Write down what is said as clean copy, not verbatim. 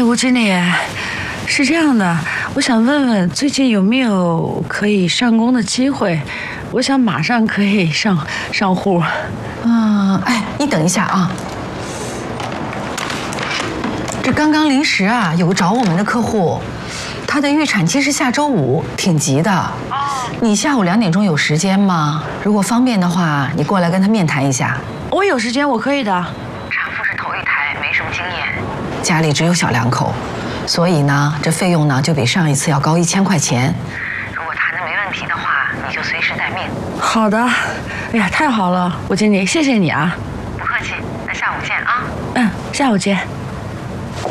吴经理，是这样的，我想问问最近有没有可以上工的机会？我想马上可以上户。 哎，你等一下啊。这刚刚临时啊，有个找我们的客户，他的预产期是下周5，挺急的。你下午2点钟有时间吗？如果方便的话，你过来跟他面谈一下。 我有时间，我可以的。 产妇是头一胎，没什么经验，家里只有小2口，所以呢，这费用呢就比上一次要高1000块钱。如果谈的没问题的话，你就随时待命。 好的。哎呀，太好了，吴经理，谢谢你啊。 不客气，那下午见啊。 下午见。